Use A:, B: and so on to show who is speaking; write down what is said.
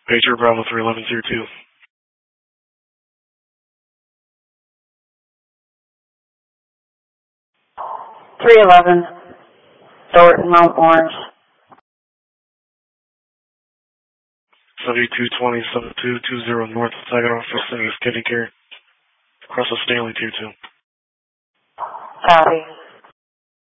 A: Pager Bravo 311 Tier 2.
B: 311, Thornton, Mount Orange.
A: 7220, 7220 North Saginaw for City of Kitty Care. Across the Stanley Tier 2.
B: Copy.